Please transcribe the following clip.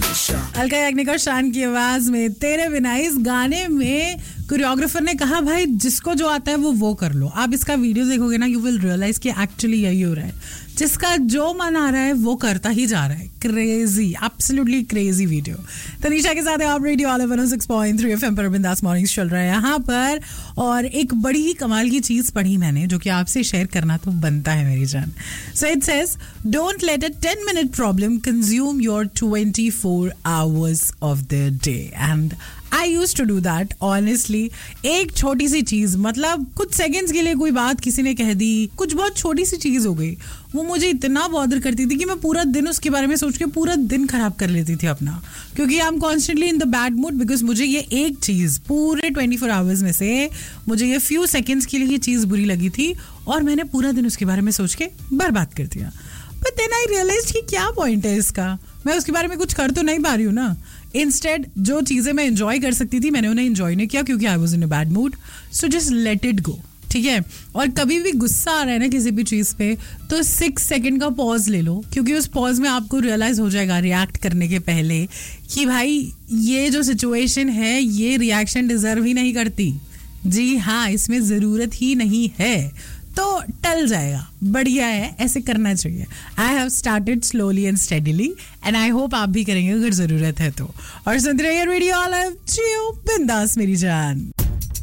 अलका याग्निक और शान की आवाज में तेरे बिना। इस गाने में कोरियोग्राफर ने कहा भाई जिसको जो आता है वो कर लो। आप इसका वीडियो देखोगे ना, यू विल रियलाइज कि एक्चुअली यही हो रहा है। जिसका जो मन आ रहा है वो करता ही जा रहा है। Crazy, absolutely crazy video. Tanisha के साथ आप रेडियो ऑल 106.3 FM पर बिंदास मॉर्निंग्स चल रहा है यहाँ पर। और एक बड़ी ही कमाल की चीज पढ़ी मैंने, जो कि आपसे शेयर करना तो बनता है मेरी जान। So it says, don't let a 10-minute problem consume your 24 hours of the day. And I used to do that, honestly. एक छोटी सी चीज, मतलब कुछ सेकंड्स के लिए कोई बात किसी ने कह दी, कुछ बहुत छोटी सी चीज हो गई, वो मुझे इतना बॉदर करती थी कि मैं पूरा दिन उसके बारे में सोच के पूरा दिन खराब कर लेती थी अपना, क्योंकि I am constantly in the bad mood. Because मुझे ये एक चीज पूरे 24 आवर्स में से मुझे ये फ्यू सेकेंड्स के लिए ये चीज बुरी लगी थी और मैंने पूरा दिन उसके बारे में सोच के बर्बाद कर दिया। बट देन आई रियलाइज कि क्या पॉइंट है इसका, मैं उसके बारे में कुछ कर तो नहीं पा रही हूँ ना। इंस्टेड जो चीजें मैं एंजॉय कर सकती थी मैंने उन्हें एंजॉय नहीं किया, क्योंकि I was in a bad mood. So just let it go, ठीक है। और कभी भी गुस्सा आ रहा है ना किसी भी चीज पे, तो 6 सेकंड का पॉज ले लो, क्योंकि उस पॉज में आपको रियलाइज हो जाएगा रिएक्ट करने के पहले कि भाई ये जो सिचुएशन है ये रिएक्शन डिजर्व ही नहीं करती। जी हाँ, इसमें जरूरत ही नहीं है, तो टल जाएगा। बढ़िया है, ऐसे करना चाहिए। I have started slowly and steadily and I hope आप भी करेंगे अगर जरूरत है तो। और सुनते रहिए रेडियो ऑल बिंदास मेरी जान।